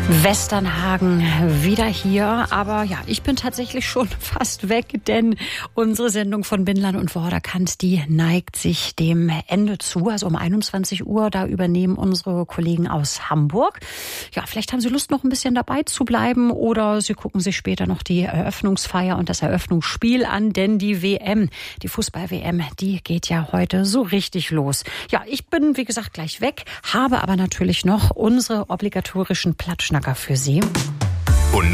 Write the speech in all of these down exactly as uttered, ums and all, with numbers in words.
Westernhagen wieder hier, aber ja, ich bin tatsächlich schon fast weg, denn unsere Sendung von Bindlern und Vorderkant, die neigt sich dem Ende zu, also um einundzwanzig Uhr, da übernehmen unsere Kollegen aus Hamburg. Ja, vielleicht haben Sie Lust, noch ein bisschen dabei zu bleiben oder Sie gucken sich später noch die Eröffnungsfeier und das Eröffnungsspiel an, denn die W M, die Fußball-W M, die geht ja heute so richtig los. Ja, ich bin, wie gesagt, gleich weg, habe aber natürlich noch unsere obligatorischen Plattschnacker für Sie. Und nu?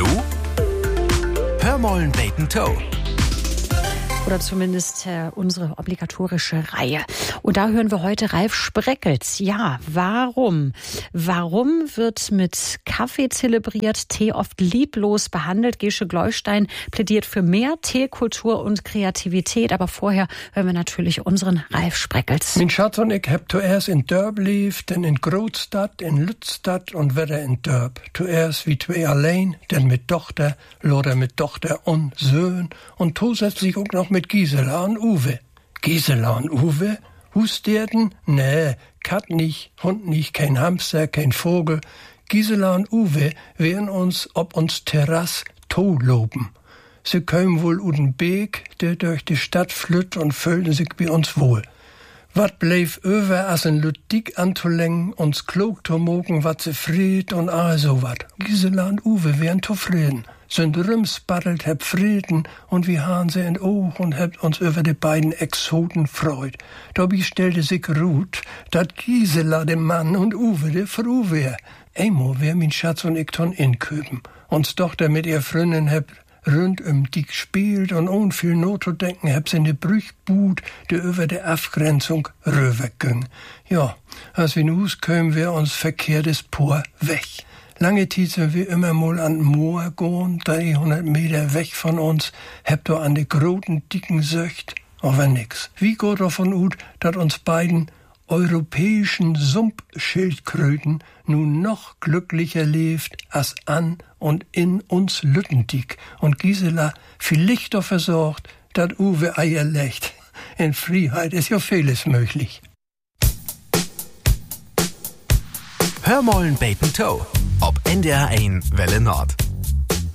Hör mollen Bacon Toe. Oder zumindest äh, unsere obligatorische Reihe. Und da hören wir heute Ralf Spreckels. Ja, warum? Warum wird mit Kaffee zelebriert, Tee oft lieblos behandelt? Gesche Gleustein plädiert für mehr Teekultur und Kreativität. Aber vorher hören wir natürlich unseren Ralf Spreckels. Mein Schatz und ich hab zuerst in Dörp gelebt, dann in Großstadt, in Lützstadt und wieder in Dörp. Zuerst wie zwei allein, dann mit Tochter, oder mit Tochter und Söhn und zusätzlich auch noch mit Gisela und Uwe. Gisela und Uwe? Hustierten? Nee, Kat nicht, Hund nicht, kein Hamster, kein Vogel. Gisela und Uwe werden uns ob uns Terrasse to loben. Sie kommen wohl uden Beek, der durch die Stadt flütt und fühlen sich bei uns wohl. Wat bleef über as en Lüttik anzulengen, uns klug zu mogen, wat se fried und all so wat. Gisela und Uwe wären zufrieden. Sind rümspaddelt, heb Frieden und wie han se in Oog und hebt uns über die beiden Exoten freut. Dabei stellte sich Ruth, dat Gisela dem Mann und Uwe de Frau wär. Emo wär min Schatz und ich ton inköpen. Uns Tochter mit ihr Freundin heb rund um die gespielt und ohne viel Not zu denken, hab's in de Brüchbud, die über der Abgrenzung rüberging. Ja, als wir in Hus kämen, wär uns verkehrtes Por weg. Lange Zeit sind wir immer mal an Moor gehen, dreihundert Meter weg von uns, habt ihr an de großen, dicken Söcht, aber nix. Wie geht davon ut, dat uns beiden europäischen Sumpfschildkröten nun noch glücklicher lebt, als an und in uns Lüttendick. Und Gisela viel Lichter versorgt, dat Uwe Eier legt. In Freiheit ist ja vieles möglich. Hör mollen Bacon Toe. Ob N D R eins Welle Nord.